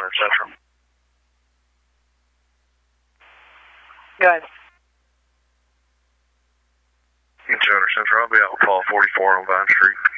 Central. Go ahead. 200 Central, I'll be out with Paul 44 on Vine Street.